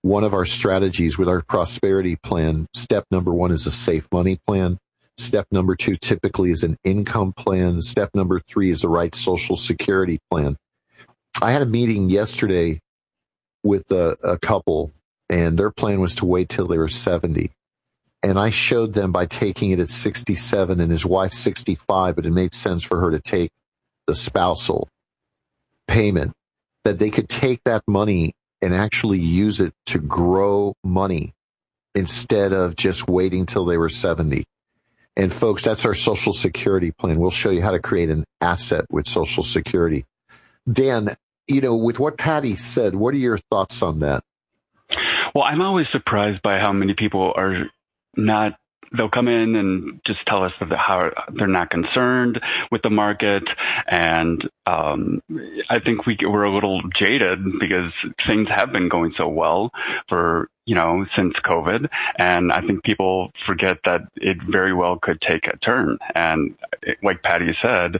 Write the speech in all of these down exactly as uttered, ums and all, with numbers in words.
one of our strategies with our prosperity plan, step number one is a safe money plan. Step number two typically is an income plan. Step number three is the right social security plan. I had a meeting yesterday with a, a couple, and their plan was to wait till they were seventy. And I showed them by taking it at sixty-seven and his wife sixty-five, but it made sense for her to take the spousal payment, that they could take that money and actually use it to grow money instead of just waiting till they were seventy. And folks, that's our Social Security plan. We'll show you how to create an asset with Social Security. Dan, you know, with what Patty said, what are your thoughts on that? Well, I'm always surprised by how many people are not, they'll come in and just tell us that how they're not concerned with the market. And um, I think we, we're a little jaded because things have been going so well for, you know, since COVID. And I think people forget that it very well could take a turn. And like Patty said,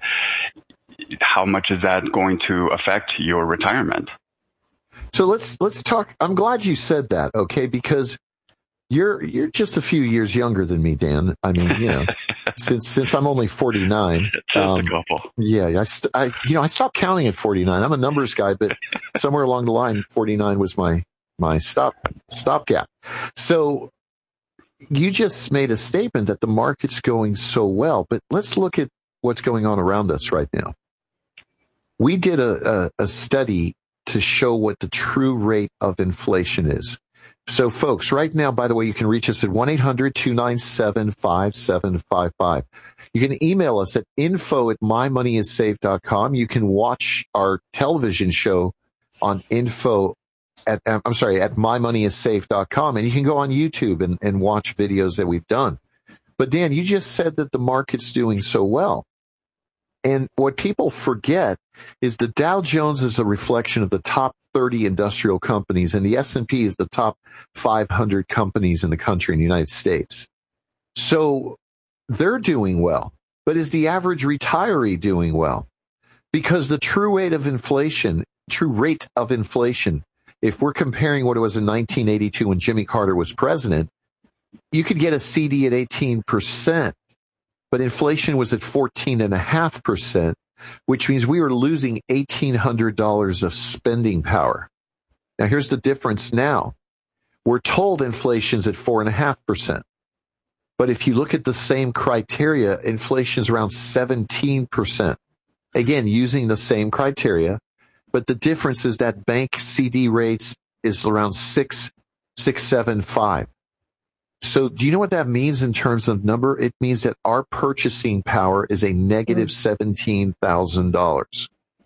how much is that going to affect your retirement? So let's let's talk. I'm glad you said that, okay? Because you're you're just a few years younger than me, Dan. I mean, you know, since since I'm only forty-nine. Just um, a couple. Yeah, I, st- I you know I stopped counting at forty-nine. I'm a numbers guy, but somewhere along the line, forty-nine was my my stop stopgap. So you just made a statement that the market's going so well, but let's look at what's going on around us right now. We did a, a, a study to show what the true rate of inflation is. So, folks, right now, by the way, you can reach us at one eight hundred two nine seven five seven five five. You can email us at info at my money is safe dot com. You can watch our television show on info at, I'm sorry, at my money is safe dot com. And you can go on YouTube and, and watch videos that we've done. But, Dan, you just said that the market's doing so well. And what people forget is the Dow Jones is a reflection of the top thirty industrial companies, and the S and P is the top five hundred companies in the country in the United States. So they're doing well. But is the average retiree doing well? Because the true rate of inflation, true rate of inflation, if we're comparing what it was in nineteen eighty-two when Jimmy Carter was president, you could get a C D at eighteen percent. But inflation was at fourteen point five percent, which means we were losing eighteen hundred dollars of spending power. Now, here's the difference now. We're told inflation's at four point five percent. But if you look at the same criteria, inflation's around seventeen percent. Again, using the same criteria. But the difference is that bank C D rates is around six, six, seven, five. So do you know what that means in terms of number? It means that our purchasing power is a negative seventeen thousand dollars.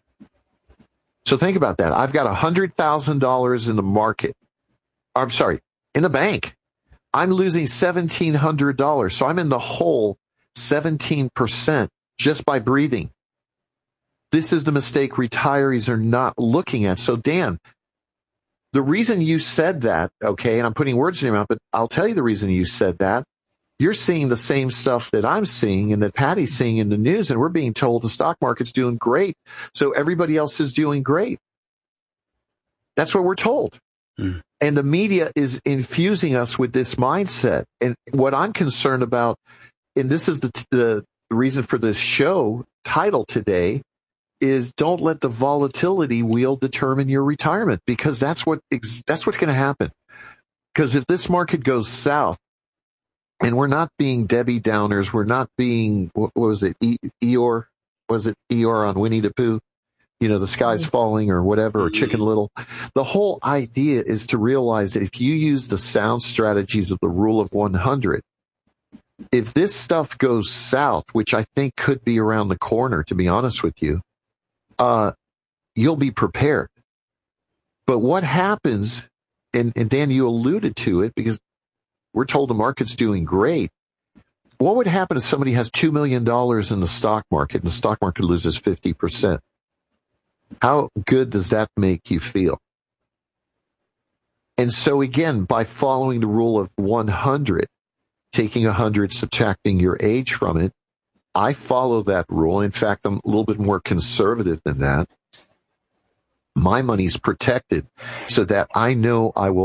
So think about that. I've got one hundred thousand dollars in the market. I'm sorry, in the bank. I'm losing seventeen hundred dollars. So I'm in the hole seventeen percent just by breathing. This is the mistake retirees are not looking at. So Dan, the reason you said that, okay, and I'm putting words in your mouth, but I'll tell you the reason you said that. You're seeing the same stuff that I'm seeing and that Patty's seeing in the news, and we're being told the stock market's doing great, so everybody else is doing great. That's what we're told. Mm. And the media is infusing us with this mindset. And what I'm concerned about, and this is the, the reason for this show title today, is don't let the volatility wheel determine your retirement, because that's what that's what's going to happen. Because if this market goes south, and we're not being Debbie Downers, we're not being, what was it, e- Eeyore? Was it Eeyore on Winnie the Pooh? You know, the sky's falling or whatever, or Chicken Little. The whole idea is to realize that if you use the sound strategies of the rule of one hundred, if this stuff goes south, which I think could be around the corner, to be honest with you, Uh, you'll be prepared. But what happens, and, and Dan, you alluded to it, because we're told the market's doing great. What would happen if somebody has two million dollars in the stock market and the stock market loses fifty percent? How good does that make you feel? And so again, by following the rule of one hundred, taking one hundred, subtracting your age from it, I follow that rule. In fact, I'm a little bit more conservative than that. My money's protected so that I know I will